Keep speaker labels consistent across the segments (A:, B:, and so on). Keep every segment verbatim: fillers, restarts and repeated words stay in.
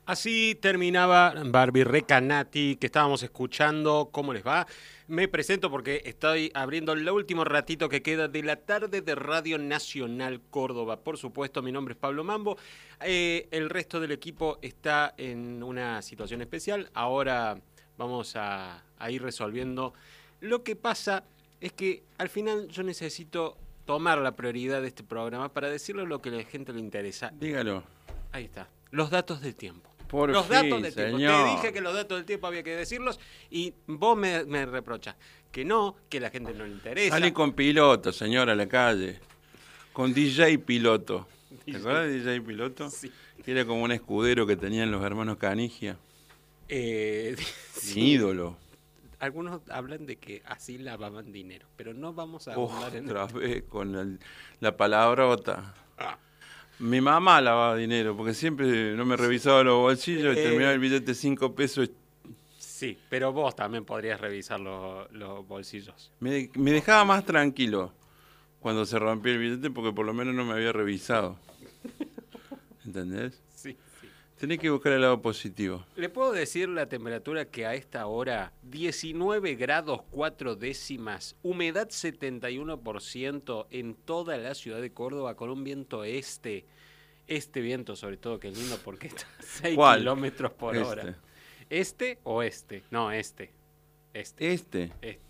A: Así terminaba Barbie Recanati, que estábamos escuchando. ¿Cómo les va? Me presento porque estoy abriendo el último ratito que queda de la tarde de Radio Nacional Córdoba. Por supuesto, mi nombre es Pablo Mambo. Eh, el resto del equipo está en una situación especial. Ahora vamos a, a ir resolviendo. Lo que pasa es que al final yo necesito tomar la prioridad de este programa para decirle lo que a la gente le interesa.
B: Dígalo.
A: Ahí está. Los datos del tiempo.
B: Por
A: los
B: fin,
A: datos del tiempo.
B: señor.
A: Te dije que los datos del tiempo había que decirlos y vos me, me reprochas que no, que a la gente no le interesa.
B: Sale con piloto, señor, a la calle. Con D J Piloto. ¿Te acuerdas de D J Piloto?
A: Sí.
B: Que era como un escudero que tenían los hermanos Canigia.
A: Eh,
B: Un
A: sí.
B: ídolo.
A: Algunos hablan de que así lavaban dinero, pero no vamos a hablar en
B: Otra vez con el- la palabrota. Mi mamá lavaba dinero porque siempre no me revisaba los bolsillos y
A: Eh.
B: terminaba el billete de cinco pesos.
A: Sí, pero vos también podrías revisar los, los bolsillos.
B: Me, me dejaba más tranquilo cuando se rompía el billete porque por lo menos no me había revisado. ¿Entendés?
A: Sí, sí.
B: Tenés que buscar el lado positivo.
A: Le puedo decir la temperatura que a esta hora, diecinueve grados cuatro décimas, humedad setenta y uno por ciento en toda la ciudad de Córdoba con un viento este. Este viento sobre todo, que es lindo porque está a seis
B: ¿Cuál?
A: kilómetros por
B: Este.
A: hora. ¿Este o este? No, este. Este.
B: Este.
A: Este.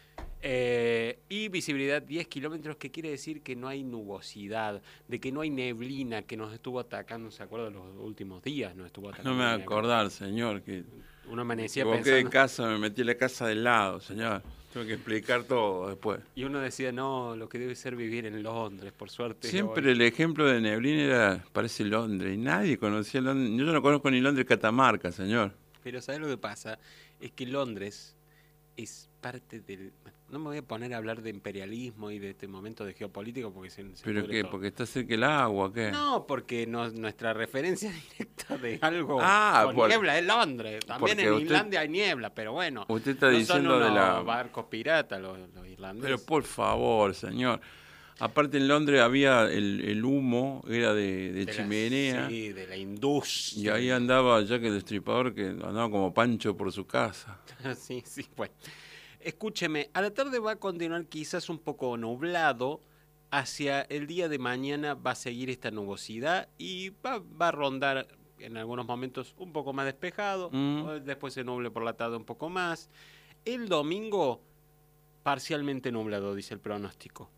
A: Eh, y visibilidad diez kilómetros, que quiere decir que no hay nubosidad, de que no hay neblina que nos estuvo atacando, ¿se acuerdan? Los últimos días nos estuvo atacando.
B: No me voy a
A: la
B: acordar, señor, que
A: Uno amanecía
B: equivoqué
A: pensando...
B: de casa, me metí en la casa del lado, señor. Tengo que explicar todo después.
A: Y uno decía, no, lo que debe ser vivir en Londres, por suerte.
B: Siempre
A: hoy.
B: el ejemplo de neblina era, parece Londres, y nadie conocía Londres. Yo no conozco ni Londres Catamarca, señor.
A: Pero ¿sabes lo que pasa? Es que Londres es parte del... No me voy a poner a hablar de imperialismo y de este momento de geopolítico porque se, se
B: ¿Pero
A: pudre
B: qué?
A: todo.
B: ¿Porque está cerca el agua, qué?
A: No, porque no, nuestra referencia directa de algo
B: Ah,
A: con
B: por-
A: niebla es Londres. También
B: porque
A: en
B: usted-
A: Islandia hay niebla, pero bueno.
B: Usted está
A: no
B: diciendo
A: son
B: de
A: unos
B: la...
A: barcos piratas los, los irlandeses.
B: Pero por favor, señor. Aparte en Londres había el, el humo, era de, de
A: De la-
B: chimenea.
A: sí, de la industria.
B: Y ahí andaba Jack el Destripador, que andaba como Pancho por su casa.
A: Sí, sí, bueno. Escúcheme, a la tarde va a continuar quizás un poco nublado. Hacia el día de mañana va a seguir esta nubosidad y va, va a rondar en algunos momentos un poco más despejado.
B: Mm.
A: Después se nuble por la tarde un poco más. El domingo, parcialmente nublado, dice el pronóstico.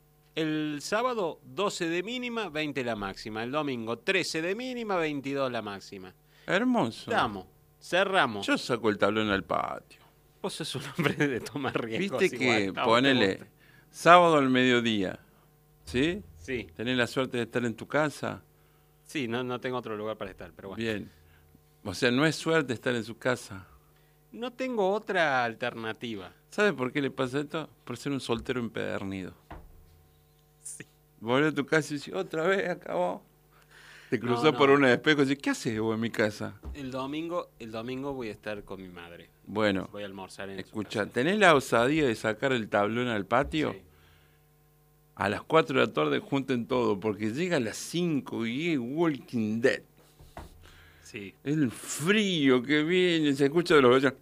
A: El sábado, doce de mínima, veinte la máxima. El domingo, trece de mínima, veintidós la máxima.
B: Hermoso.
A: Damos, cerramos.
B: Yo saco el tablón al patio.
A: Vos sos un hombre de tomar riesgos.
B: Viste que,
A: igual, ¿no? ¿Te
B: ponele,
A: gusta?
B: sábado al mediodía, ¿sí?
A: Sí,
B: Tenés la suerte de estar en tu casa.
A: sí, no, no tengo otro lugar para estar, pero bueno.
B: Bien. O sea, no es suerte estar en su casa.
A: No tengo otra alternativa.
B: ¿Sabe por qué le pasa esto? Por ser un soltero empedernido.
A: Sí.
B: Volvés a tu casa y dices, otra vez acabó. Te cruzó
A: No, no.
B: por un espejo y dices, ¿qué haces vos en mi casa?
A: El domingo, el domingo voy a estar con mi madre.
B: Bueno,
A: Voy a almorzar en su
B: escucha,
A: casa.
B: ¿tenés la osadía de sacar el tablón al patio?
A: Sí.
B: A las cuatro de la tarde junten todo, porque llega a las cinco y es Walking Dead.
A: Sí.
B: El frío que viene, se escucha de los gallos.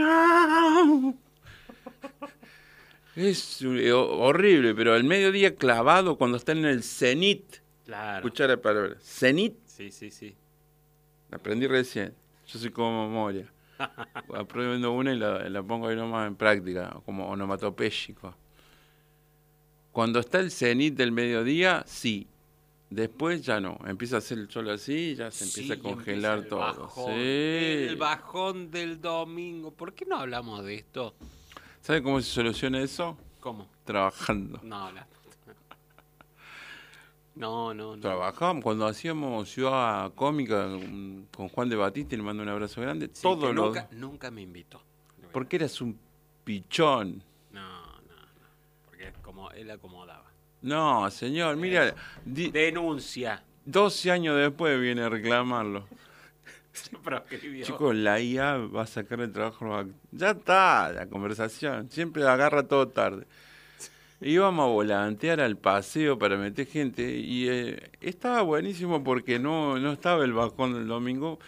B: Es eh, horrible, pero al mediodía clavado, cuando están en el cenit,
A: Claro.
B: escuchar la palabra, cenit,
A: Sí, sí, sí.
B: la aprendí recién, yo soy como memoria. Aprendo una y la, la pongo ahí nomás en práctica, como onomatopéyico. Cuando está el cenit del mediodía, sí. Después ya no, empieza a hacer el sol así y ya se
A: Sí,
B: empieza a
A: y
B: congelar
A: empieza
B: todo.
A: el bajón,
B: Sí.
A: El bajón del domingo. ¿Por qué no hablamos de esto?
B: ¿Sabe cómo se soluciona eso?
A: ¿Cómo?
B: Trabajando.
A: No, la... No, no, no.
B: Trabajamos cuando hacíamos Ciudad Cómica mm, con Juan de Batista, y le mando un abrazo grande.
A: Sí,
B: todo
A: que
B: lo.
A: nunca, nunca me invitó.
B: Porque eras un pichón.
A: No, no, no. Porque como él acomodaba.
B: No, señor, mira, di-
A: Denuncia.
B: doce años después viene a reclamarlo.
A: Se proscribió.
B: Chicos, la I A va a sacar el trabajo. a los act- Ya está, la conversación. Siempre agarra todo tarde. Íbamos a volantear al paseo para meter gente y eh, estaba buenísimo porque no, no estaba el bajón del domingo,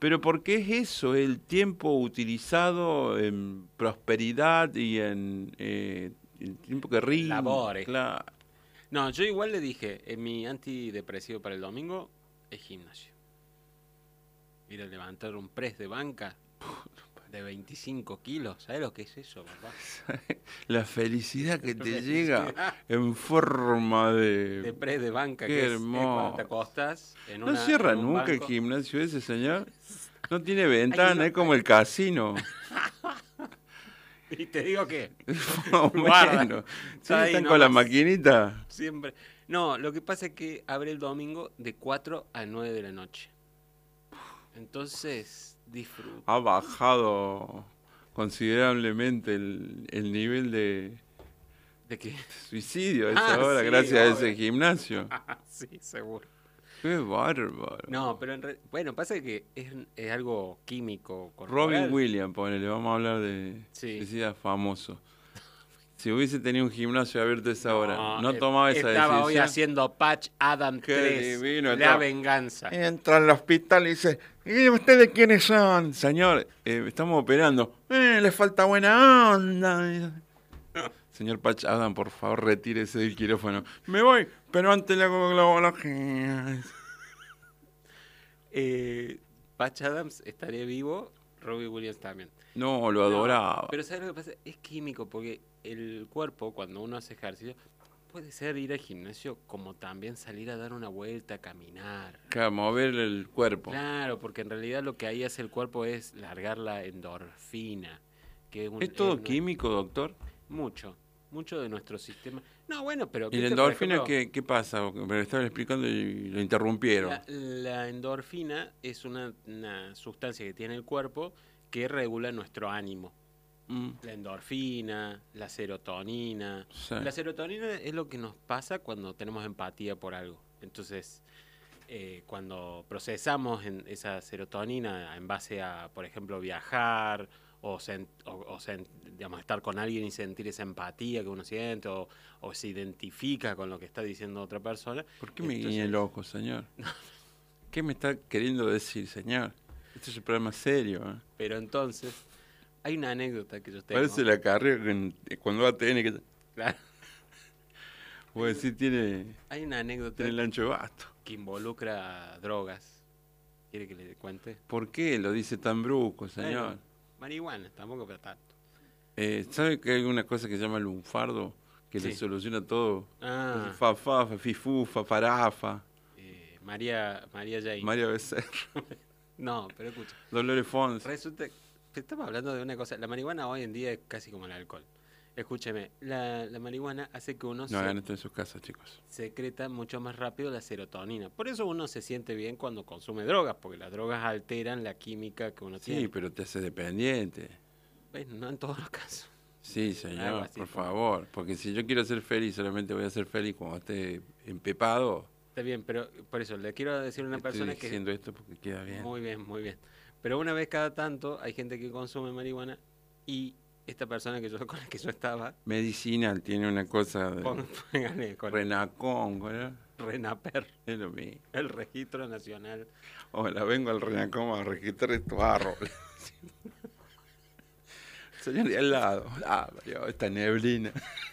B: Pero porque es eso, el tiempo utilizado en prosperidad y en eh, el tiempo que rinde.
A: Labores.
B: Claro.
A: No, yo igual le dije, en mi antidepresivo para el domingo es gimnasio. Ir a levantar un press de banca de veinticinco kilos. ¿Sabes lo que es eso, papá?
B: La felicidad que
A: La
B: te
A: felicidad.
B: llega en forma de...
A: De press de banca,
B: Qué
A: que es, es
B: hermoso.
A: cuando te acostás en
B: ¿No
A: una,
B: cierra
A: en un
B: nunca el
A: banco.
B: gimnasio ese, señor? No tiene ventana,
A: uno-
B: es como el casino.
A: Y te digo que
B: Bueno, sí,
A: está ahí
B: están con la
A: nomás.
B: maquinita.
A: Siempre. No, lo que pasa es que abre el domingo de cuatro a nueve de la noche. Entonces, disfruta.
B: Ha bajado considerablemente el, el nivel de
A: ¿De qué?
B: suicidio a esa
A: Ah,
B: hora
A: sí,
B: gracias a ese
A: obvio.
B: gimnasio.
A: Sí, seguro.
B: Qué bárbaro.
A: No, pero en re- bueno, pasa que es, es algo químico,
B: Robin
A: corporal.
B: Williams, ponele, vamos a hablar de
A: Sí.
B: suicida famoso. Si hubiese tenido un gimnasio abierto a esa hora, no
A: eh,
B: tomaba esa
A: Estaba hoy
B: decisión.
A: haciendo Patch Adam
B: Qué
A: tres,
B: divino,
A: la
B: estaba-
A: venganza.
B: Entra al hospital y dice, ¿y ustedes quiénes son? Señor, eh, estamos operando. Eh, le falta buena onda. Señor Patch Adam, por favor, retírese del quirófano. Me voy, pero antes le hago globología.
A: Eh, Patch Adams estaría vivo, Robbie Williams también.
B: No, lo
A: No,
B: adoraba.
A: pero ¿sabes lo que pasa? Es químico, porque el cuerpo, cuando uno hace ejercicio, puede ser ir al gimnasio como también salir a dar una vuelta, caminar.
B: Claro, mover el cuerpo.
A: Claro, porque en realidad lo que ahí hace el cuerpo es largar la endorfina. Que es, un,
B: ¿Es todo
A: una-
B: químico, doctor?
A: Mucho, mucho de nuestro sistema. No, bueno, pero...
B: ¿Y la
A: ¿viste, por
B: endorfina
A: ejemplo,
B: qué, qué pasa? Me lo estaba explicando y lo interrumpieron.
A: La, la endorfina es una, una sustancia que tiene el cuerpo que regula nuestro ánimo.
B: Mm,
A: La endorfina, la serotonina.
B: sí.
A: La serotonina es lo que nos pasa cuando tenemos empatía por algo. Entonces, eh, cuando procesamos en esa serotonina en base a, por ejemplo, viajar o, sen- o- o sen- digamos, estar con alguien y sentir esa empatía que uno siente o, o se identifica con lo que está diciendo otra persona.
B: ¿Por qué me
A: entonces-
B: guiña el ojo, señor? ¿Qué me está queriendo decir, señor? Este es un problema serio. ¿eh?
A: Pero entonces, hay una anécdota que yo tengo.
B: Parece la carrera que- cuando va a tener que...
A: Claro,
B: Voy a decir, tiene,
A: hay una anécdota
B: tiene el ancho de basto.
A: que involucra drogas. ¿Quiere que le cuente?
B: ¿Por qué lo dice tan brusco, señor?
A: Bueno, marihuana, tampoco para tanto.
B: Eh, ¿Sabe que hay una cosa que se llama lunfardo? Que le
A: Sí.
B: soluciona todo.
A: Ah,
B: Fa, fa, fa, fifufa, farafa,
A: eh, María, María Jane.
B: María Becerra,
A: No, pero escucha.
B: Dolores Fons.
A: Resulta que estamos hablando de una cosa. La marihuana hoy en día es casi como el alcohol. Escúcheme, la, la marihuana hace que uno
B: No
A: se
B: hagan esto en sus casas, chicos.
A: secreta mucho más rápido la serotonina. Por eso uno se siente bien cuando consume drogas, porque las drogas alteran la química que uno
B: Sí,
A: tiene.
B: pero te hace dependiente.
A: Bueno, no en todos los casos.
B: Sí,
A: Algo
B: señor,
A: así,
B: por
A: como-
B: favor. Porque si yo quiero ser feliz, solamente voy a ser feliz cuando esté empepado.
A: Está bien, pero por eso le quiero decir a una
B: Estoy
A: persona que...
B: diciendo esto porque queda bien.
A: Muy bien, muy bien. Pero una vez cada tanto hay gente que consume marihuana y esta persona que yo con la que yo estaba,
B: Medicinal, tiene una cosa de
A: pon- póngale con
B: renacón, ¿verdad?
A: Renaper,
B: Es lo mismo.
A: el Registro Nacional.
B: Hola, vengo al renacón a registrar estos árboles. Señor de al lado. Ah, Mario, esta neblina.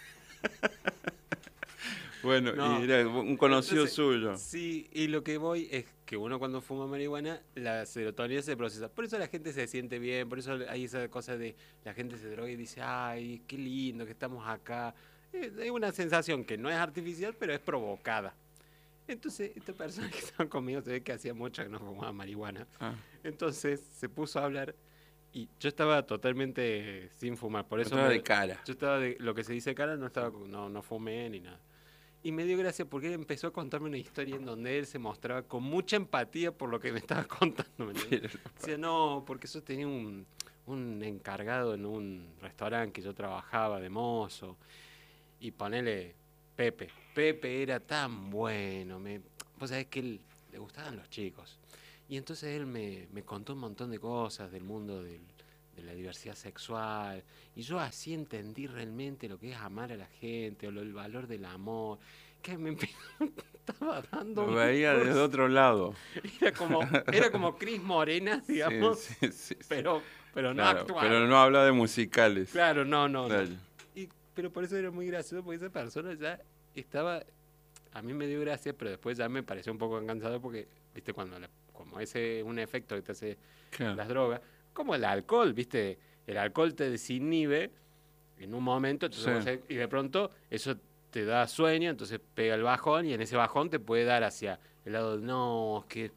B: Bueno,
A: No,
B: y era un conocido
A: entonces,
B: suyo.
A: Sí, y lo que voy es que uno cuando fuma marihuana, la serotonina se procesa. Por eso la gente se siente bien, por eso hay esa cosa de la gente se droga y dice, ay, qué lindo que estamos acá. Es es una sensación que no es artificial, pero es provocada. Entonces, esta persona que estaba conmigo se ve que hacía mucho que no fumaba marihuana.
B: Ah,
A: Entonces se puso a hablar y yo estaba totalmente sin fumar. Por eso
B: estaba
A: me-
B: de cara.
A: yo estaba de lo que se dice cara, no estaba, no, no fumé ni nada. Y me dio gracia porque él empezó a contarme una historia en donde él se mostraba con mucha empatía por lo que me estaba contando. ¿me entiendes? Decía, no, porque yo tenía un, un encargado en un restaurante que yo trabajaba de mozo. Y ponele Pepe. Pepe era tan bueno. Me, vos sabés que él, le gustaban los chicos. Y entonces él me, me contó un montón de cosas del mundo del, de la diversidad sexual. Y yo así entendí realmente lo que es amar a la gente, o lo, el valor del amor. que me estaba dando...
B: Lo veía desde otro lado.
A: Era como, era como Cris Morena, digamos,
B: Sí, sí, sí, sí.
A: pero, pero no
B: Claro,
A: actual.
B: pero no habla de musicales.
A: Claro, no, no,
B: Claro.
A: no. Y, pero por eso era muy gracioso, porque esa persona ya estaba... A mí me dio gracia, pero después ya me pareció un poco cansado porque, viste, cuando la- como ese un efecto que te hace
B: Claro.
A: las drogas, como el alcohol, viste, el alcohol te desinhibe en un momento, entonces
B: Sí.
A: vos- y de pronto eso te da sueño, entonces pega el bajón y en ese bajón te puede dar hacia el lado de, no, es que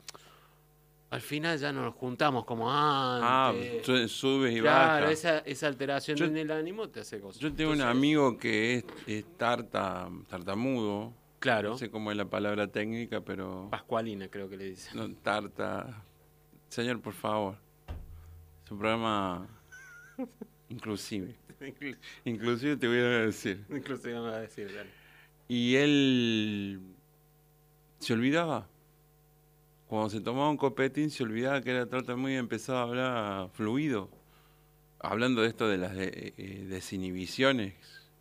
A: al final ya no nos juntamos como
B: Ah,
A: antes.
B: su- subes y
A: Claro,
B: bajas.
A: esa, esa alteración
B: Yo-
A: en el ánimo te hace cosas.
B: Yo tengo un
A: Entonces,
B: amigo que es, es tarta, tartamudo.
A: Claro,
B: No sé cómo es la palabra técnica, pero...
A: Pascualina creo que le dicen.
B: No, tarta. Señor, por favor. Es un programa inclusive. Inclusive te voy a decir.
A: Incluso me va a decir, dale.
B: Y él se olvidaba. Cuando se tomaba un copetín se olvidaba que era tartamudo y empezaba a hablar fluido. Hablando de esto de las de- eh, desinhibiciones.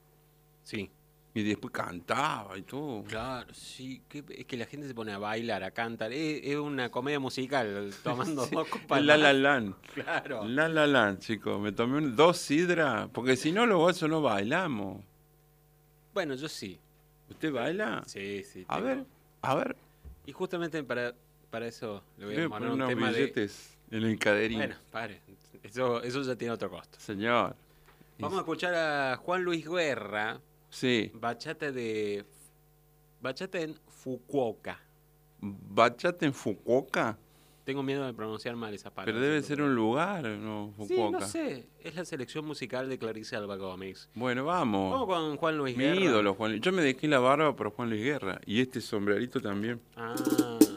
A: Sí,
B: Y después cantaba y todo.
A: claro, sí. Que, es que la gente se pone a bailar, a cantar. Es, es una comedia musical, tomando dos copas.
B: La La
A: más.
B: Land.
A: Claro.
B: La La Land, chicos. Me tomé un- dos sidras, porque si no, los bolsos no bailamos.
A: Bueno, yo sí.
B: ¿Usted baila?
A: Sí, sí.
B: A
A: tengo-
B: ver, a ver.
A: Y justamente para, para eso le voy
B: Voy
A: a
B: a
A: poner
B: poner
A: un
B: unos
A: tema de...
B: billetes en el caderín.
A: Bueno, pare. Eso, eso ya tiene otro costo.
B: Señor.
A: Vamos a escuchar a Juan Luis Guerra,
B: Sí.
A: bachata de... Bachata en Fukuoka.
B: ¿Bachata en Fukuoka?
A: Tengo miedo de pronunciar mal esa palabra.
B: Pero debe ser un lugar, ¿no?
A: Sí,
B: Fukuoka.
A: no sé. Es la selección musical de Clarice Alba Gómez.
B: Bueno,
A: Vamos
B: vamos.
A: con Juan Luis
B: Mi
A: Guerra.
B: ídolo, Juan Luis. Yo me dejé la barba por Juan Luis Guerra. Y este sombrerito también.
A: Ah,